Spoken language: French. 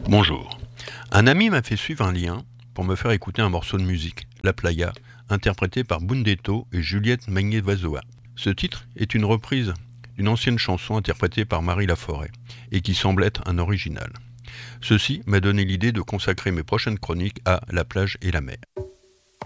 Bonjour. Un ami m'a fait suivre un lien pour me faire écouter un morceau de musique, La Playa, interprété par Bundetto et Juliette Magnévazoa. Ce titre est une reprise d'une ancienne chanson interprétée par Marie Laforêt et qui semble être un original. Ceci m'a donné l'idée de consacrer mes prochaines chroniques à la plage et la mer.